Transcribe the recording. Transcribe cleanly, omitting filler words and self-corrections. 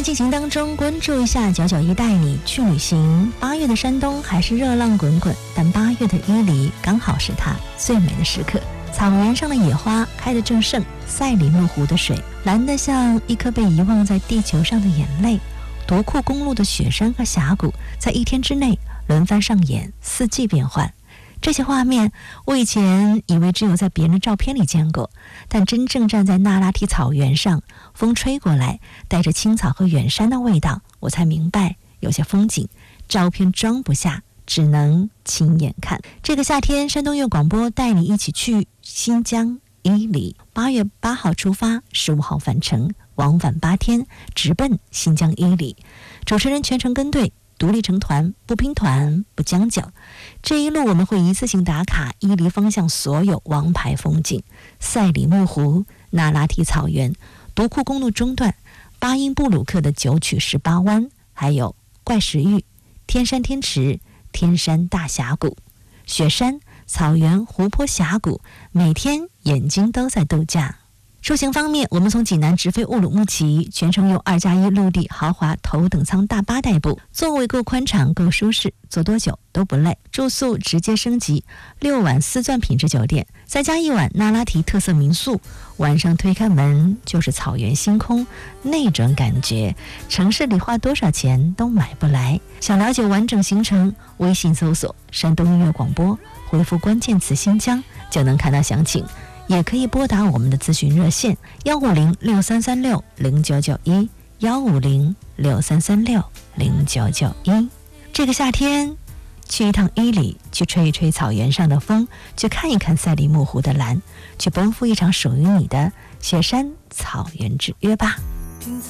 进行当中，关注一下991带你去旅行。8月的山东还是热浪滚滚，但8月的伊犁刚好是它最美的时刻。草原上的野花开得正盛，赛里木湖的水蓝得像一颗被遗忘在地球上的眼泪。独库公路的雪山和峡谷在1天之内轮番上演，四季变换。这些画面我以前以为只有在别人的照片里见过，但真正站在那拉提草原上，风吹过来，带着青草和远山的味道，我才明白有些风景照片装不下，只能亲眼看。这个夏天，山东乐广播带你一起去新疆伊犁。8月8号出发，15号返程，往返8天，直奔新疆伊犁。主持人全程跟队，独立成团，不拼团，不将就。这一路我们会一次性打卡伊犁方向所有王牌风景：赛里木湖、那拉提草原、独库公路中段、巴音布鲁克的9曲18弯，还有怪石峪、天山天池、天山大峡谷、雪山、草原、湖泊、峡谷，每天眼睛都在度假。出行方面，我们从济南直飞乌鲁木齐，全程用2+1陆地豪华头等舱大巴代步，座位够宽敞够舒适，坐多久都不累。住宿直接升级6晚4钻品质酒店，再加1晚那拉提特色民宿。晚上推开门就是草原星空，那种感觉城市里花多少钱都买不来。想了解完整行程，微信搜索山东音乐广播，回复关键词新疆就能看到详情。也可以拨打我们的咨询热线15063360991 15063360991。这个夏天去一趟伊犁，去吹一吹草原上的风，去看一看赛里木湖的蓝，去奔赴一场属于你的雪山草原之约吧。